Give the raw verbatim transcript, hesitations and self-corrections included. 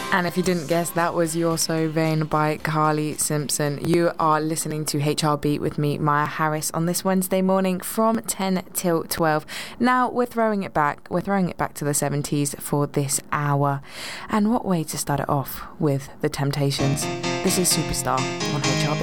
And if you didn't guess, that was You're So Vain by Carly Simpson. You are listening to H R Beat with me, Maya Harris, on this Wednesday morning from ten till twelve. Now we're throwing it back. We're throwing it back to the seventies for this hour. And what way to start it off with The Temptations. This is Superstar on H R Beat.